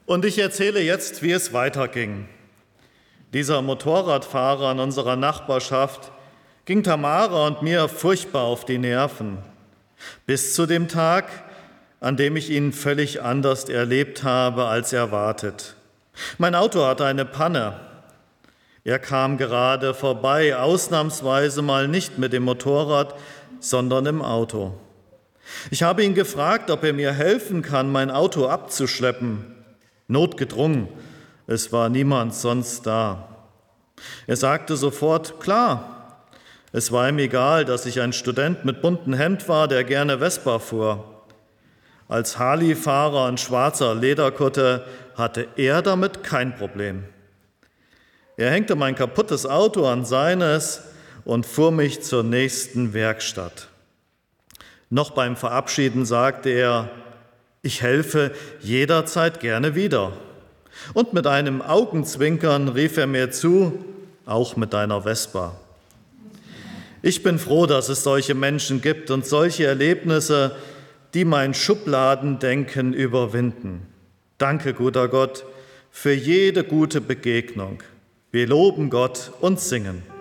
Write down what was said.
Und ich erzähle jetzt, wie es weiterging. Dieser Motorradfahrer in unserer Nachbarschaft ging Tamara und mir furchtbar auf die Nerven. Bis zu dem Tag, an dem ich ihn völlig anders erlebt habe als erwartet. Mein Auto hatte eine Panne. Er kam gerade vorbei, ausnahmsweise mal nicht mit dem Motorrad, sondern im Auto. Ich habe ihn gefragt, ob er mir helfen kann, mein Auto abzuschleppen. Notgedrungen, es war niemand sonst da. Er sagte sofort, klar. Es war ihm egal, dass ich ein Student mit buntem Hemd war, der gerne Vespa fuhr. Als Harley-Fahrer in schwarzer Lederkutte hatte er damit kein Problem. Er hängte mein kaputtes Auto an seines und fuhr mich zur nächsten Werkstatt. Noch beim Verabschieden sagte er, ich helfe jederzeit gerne wieder. Und mit einem Augenzwinkern rief er mir zu, auch mit deiner Vespa. Ich bin froh, dass es solche Menschen gibt und solche Erlebnisse, die mein Schubladendenken überwinden. Danke, guter Gott, für jede gute Begegnung. Wir loben Gott und singen.